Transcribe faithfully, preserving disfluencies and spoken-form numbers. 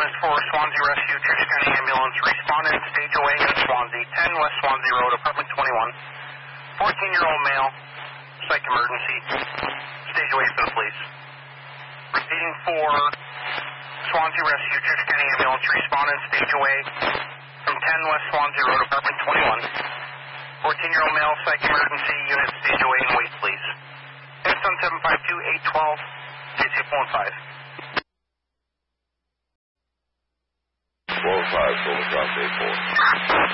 is for Swansea Rescue, Church County Ambulance. Respondent, stage away in Swansea, ten West Swansea Road, apartment twenty-one. fourteen-year-old male, psych emergency. Stage away for the police. Repeating for Swansea Rescue, Church County Ambulance. Respondent, stage away from ten West Swansea Road, apartment twenty-one. fourteen-year-old male, psych emergency. Unit, stage away and wait, please. Houston seven five two, eight one two, J C four one five. four oh five, Golden Cross eight four.